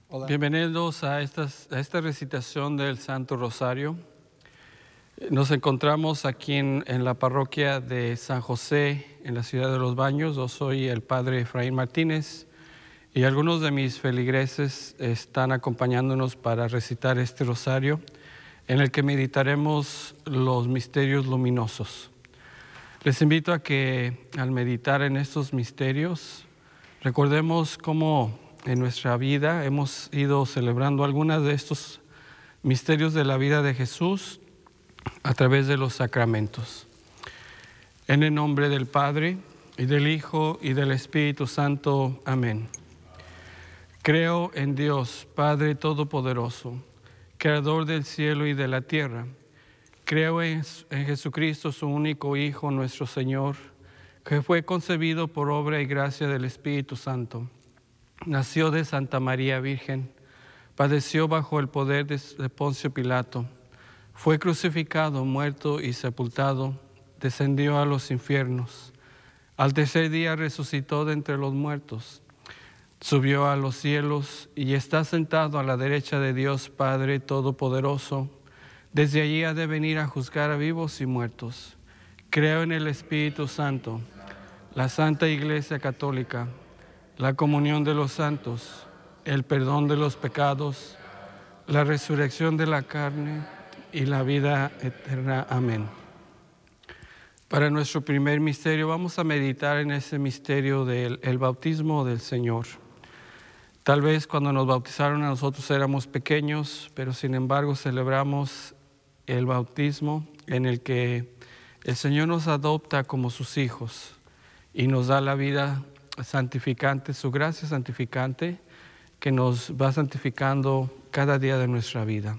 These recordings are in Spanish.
Hola. Bienvenidos a esta recitación del Santo Rosario. Nos encontramos aquí en la parroquia de San José, en la ciudad de Los Baños. Yo soy el padre Efraín Martínez y algunos de mis feligreses están acompañándonos para recitar este rosario, en el que meditaremos los misterios luminosos. Les invito a que al meditar en estos misterios, recordemos cómo en nuestra vida hemos ido celebrando algunos de estos misterios de la vida de Jesús a través de los sacramentos. En el nombre del Padre, y del Hijo, y del Espíritu Santo. Amén. Creo en Dios, Padre Todopoderoso, Creador del cielo y de la tierra. Creo en Jesucristo, su único Hijo, nuestro Señor, que fue concebido por obra y gracia del Espíritu Santo. Nació de Santa María Virgen, padeció bajo el poder de Poncio Pilato, fue crucificado, muerto y sepultado, descendió a los infiernos. Al tercer día resucitó de entre los muertos, subió a los cielos y está sentado a la derecha de Dios Padre Todopoderoso. Desde allí ha de venir a juzgar a vivos y muertos. Creo en el Espíritu Santo, la Santa Iglesia Católica, la comunión de los santos, el perdón de los pecados, la resurrección de la carne y la vida eterna. Amén. Para nuestro primer misterio vamos a meditar en ese misterio del bautismo del Señor. Tal vez cuando nos bautizaron a nosotros éramos pequeños, pero sin embargo celebramos el bautismo en el que el Señor nos adopta como sus hijos y nos da la vida santificante, su gracia santificante, que nos va santificando cada día de nuestra vida.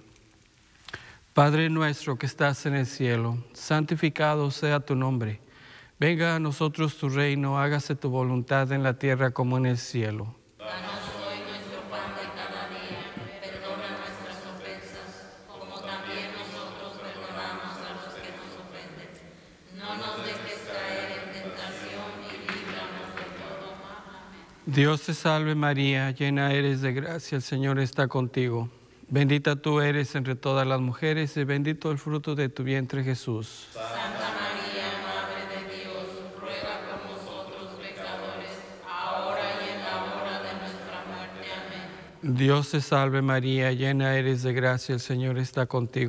Padre nuestro que estás en el cielo, santificado sea tu nombre. Venga a nosotros tu reino, hágase tu voluntad en la tierra como en el cielo. Danos hoy nuestro pan de cada día, perdona nuestras ofensas, como también nosotros perdonamos a los que nos ofenden. No nos dejes caer en tentación y líbranos de todo mal. Amén. Dios te salve María, llena eres de gracia, el Señor está contigo. Bendita tú eres entre todas las mujeres y bendito el fruto de tu vientre Jesús. Santa María, Madre de Dios, ruega por nosotros pecadores, ahora y en la hora de nuestra muerte. Amén. Dios te salve María, llena eres de gracia, el Señor está contigo.